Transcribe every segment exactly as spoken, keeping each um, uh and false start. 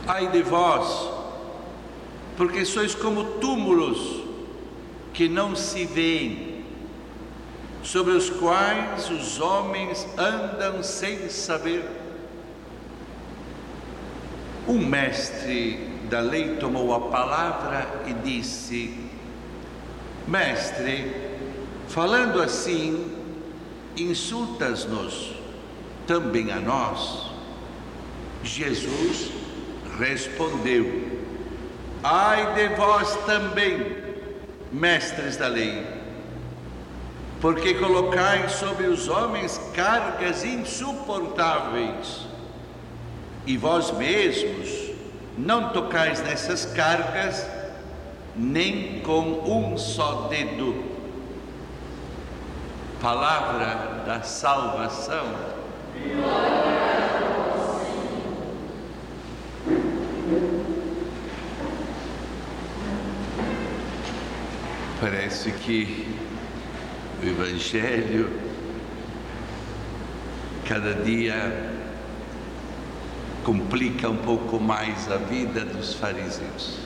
Ai de vós, porque sois como túmulos que não se veem, sobre os quais os homens andam sem saber. Um mestre da lei tomou a palavra e disse: Mestre, falando assim, insultas-nos também a nós? Jesus respondeu: Ai de vós também, mestres da lei, porque colocais sobre os homens cargas insuportáveis, e vós mesmos não tocais nessas cargas nem com um só dedo. Palavra da salvação. Parece que o Evangelho cada dia complica um pouco mais a vida dos fariseus.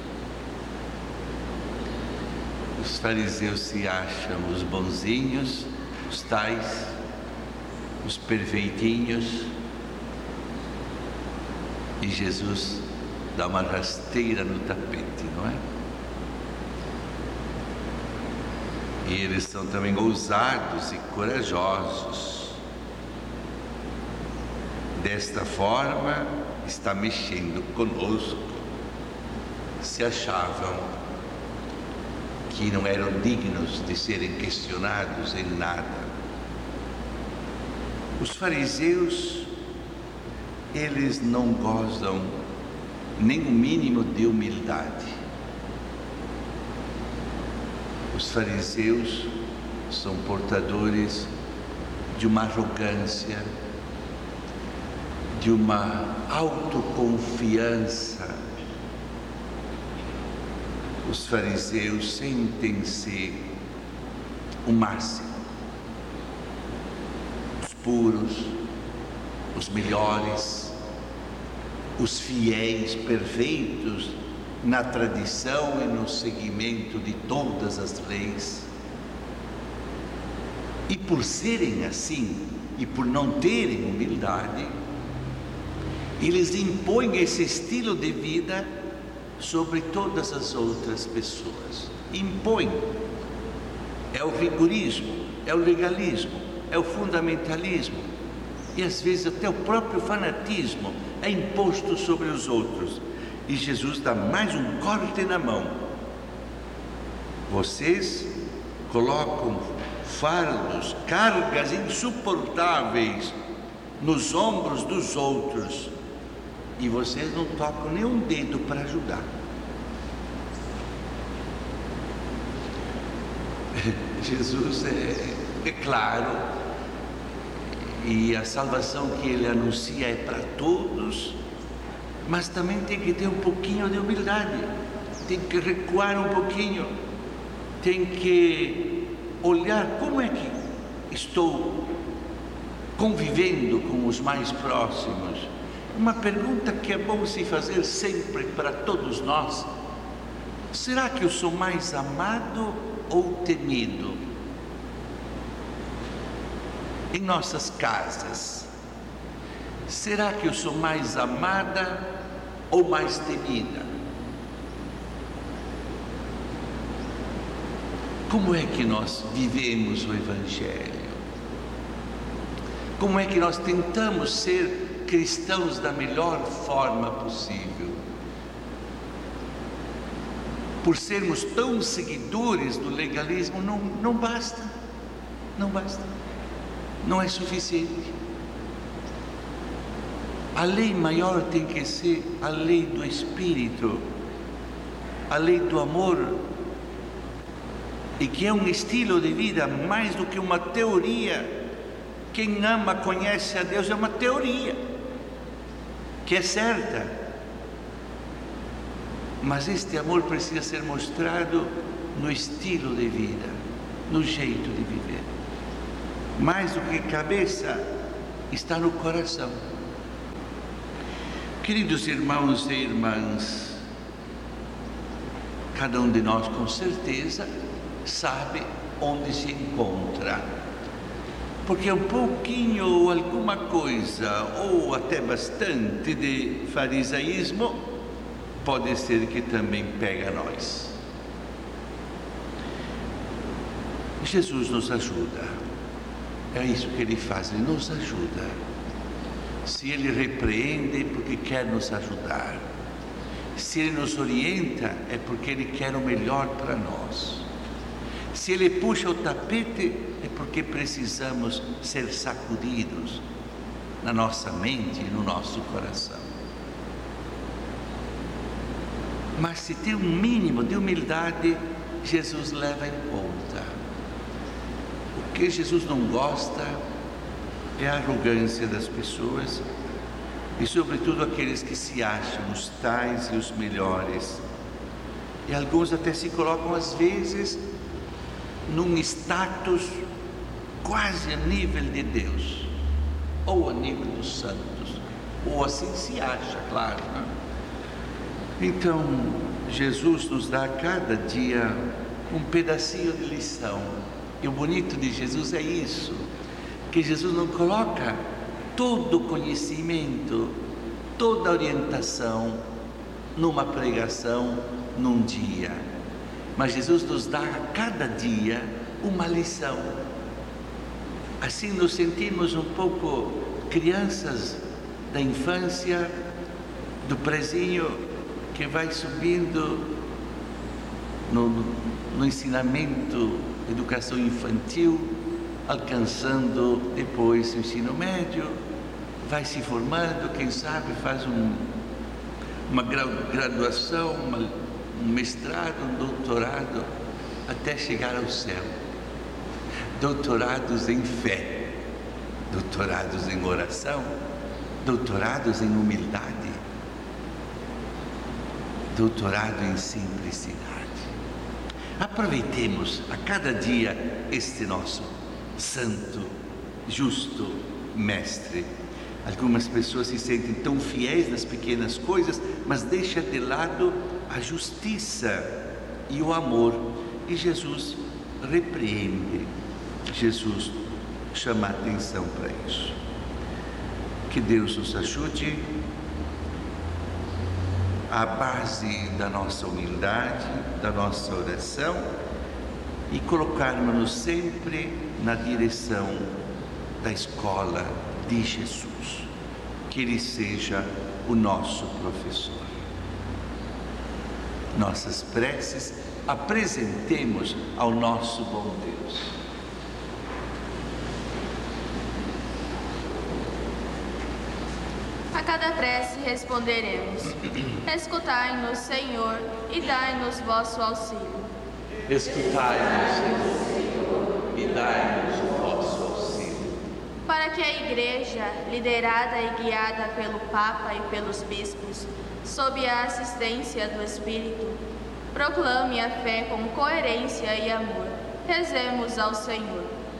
Os fariseus se acham os bonzinhos, os tais, os perfeitinhos, e Jesus dá uma rasteira no tapete, não é? E eles são também ousados e corajosos. Desta forma, está mexendo conosco. Se achavam que não eram dignos de serem questionados em nada. Os fariseus, eles não gozam nem o mínimo de humildade. Os fariseus são portadores de uma arrogância, de uma autoconfiança. Os fariseus sentem-se o máximo, os puros, os melhores, os fiéis perfeitos na tradição e no seguimento de todas as leis. E por serem assim, e por não terem humildade, eles impõem esse estilo de vida sobre todas as outras pessoas. Impõem. É o rigorismo, é o legalismo, é o fundamentalismo, e às vezes até o próprio fanatismo é imposto sobre os outros. E Jesus dá mais um corte na mão. Vocês colocam fardos, cargas insuportáveis nos ombros dos outros, e vocês não tocam nem um dedo para ajudar. Jesus é, é claro, e a salvação que ele anuncia é para todos, mas também tem que ter um pouquinho de humildade, tem que recuar um pouquinho, tem que olhar como é que estou convivendo com os mais próximos. Uma pergunta que é bom se fazer sempre para todos nós: será que eu sou mais amado ou temido? Em nossas casas, será que eu sou mais amada ou mais temida? Como é que nós vivemos o Evangelho? Como é que nós tentamos ser cristãos da melhor forma possível? Por sermos tão seguidores do legalismo, não, não basta, não basta, não é suficiente. A lei maior tem que ser a lei do Espírito, a lei do amor, e que é um estilo de vida mais do que uma teoria. Quem ama conhece a Deus é uma teoria que é certa, mas este amor precisa ser mostrado no estilo de vida, no jeito de viver. Mais do que cabeça, está no coração. Queridos irmãos e irmãs, cada um de nós com certeza sabe onde se encontra, porque um pouquinho ou alguma coisa, ou até bastante de farisaísmo, pode ser que também pega nós. Jesus nos ajuda, é isso que Ele faz, Ele nos ajuda. Se Ele repreende, é porque quer nos ajudar. Se Ele nos orienta, é porque Ele quer o melhor para nós. Se Ele puxa o tapete, é porque precisamos ser sacudidos na nossa mente e no nosso coração. Mas se tem um mínimo de humildade, Jesus leva em conta. O que Jesus não gosta é a arrogância das pessoas, e sobretudo aqueles que se acham os tais e os melhores. E alguns até se colocam às vezes num status quase a nível de Deus, ou a nível dos santos, ou assim se acha, claro, né? Então, Jesus nos dá a cada dia um pedacinho de lição. E o bonito de Jesus é isso, que Jesus não coloca todo o conhecimento, toda a orientação numa pregação, num dia. Mas Jesus nos dá a cada dia uma lição. Assim nos sentimos um pouco crianças da infância, do prezinho que vai subindo no, no ensinamento, educação infantil, alcançando depois o ensino médio, vai se formando, quem sabe faz um, uma graduação, uma, um mestrado, um doutorado, até chegar ao céu. Doutorados em fé, doutorados em oração, doutorados em humildade, doutorado em simplicidade. Aproveitemos a cada dia este nosso santo, justo mestre. Algumas pessoas se sentem tão fiéis nas pequenas coisas, mas deixam de lado a justiça e o amor. E Jesus repreende, Jesus chama a atenção para isso. Que Deus nos ajude à base da nossa humildade, da nossa oração, e colocarmos-nos sempre na direção da escola de Jesus, que Ele seja o nosso professor. Nossas preces apresentemos ao nosso bom Deus. A cada prece responderemos: escutai-nos, Senhor, e dai-nos vosso auxílio. Escutai-nos, Senhor, e dai-nos o vosso auxílio. Para que a Igreja, liderada e guiada pelo Papa e pelos bispos, sob a assistência do Espírito, proclame a fé com coerência e amor, rezemos ao Senhor.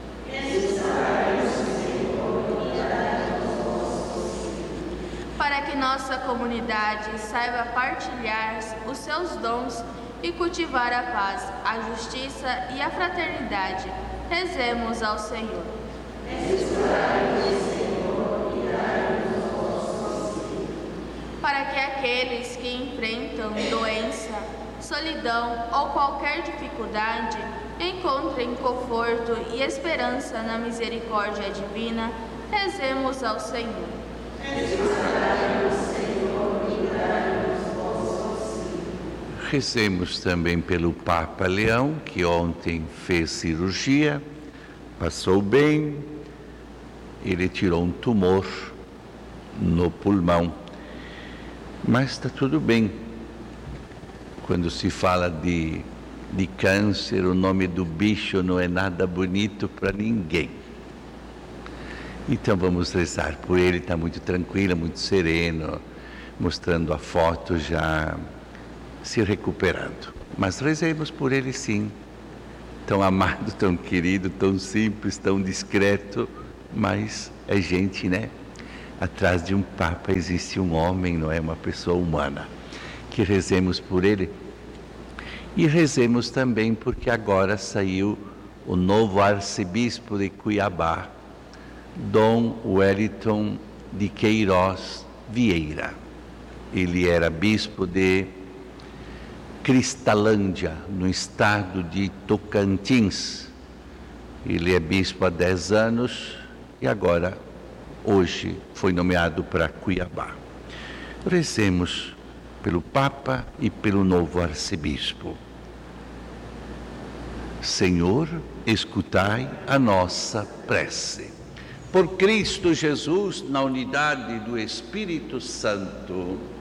Para que nossa comunidade saiba partilhar os seus dons e cultivar a paz, a justiça e a fraternidade, rezemos ao Senhor. Para que aqueles que enfrentam doença, solidão ou qualquer dificuldade encontrem conforto e esperança na misericórdia divina, rezemos ao Senhor. Rezemos também pelo Papa Leão, que ontem fez cirurgia, passou bem, ele tirou um tumor no pulmão, mas está tudo bem. Quando se fala de, de câncer, o nome do bicho não é nada bonito para ninguém. Então vamos rezar por ele, está muito tranquilo, muito sereno, mostrando a foto já se recuperando. Mas rezemos por ele sim, tão amado, tão querido, tão simples, tão discreto, mas é gente, né? atrás de um Papa existe um homem, não é uma pessoa humana. Que rezemos por ele. E rezemos também porque agora saiu o novo arcebispo de Cuiabá, Dom Wellington de Queiroz Vieira. Ele era bispo de Cristalândia, no estado de Tocantins. Ele é bispo há dez anos e agora, hoje, foi nomeado para Cuiabá. Rezemos pelo Papa e pelo novo arcebispo. Senhor, escutai a nossa prece. Por Cristo Jesus, na unidade do Espírito Santo.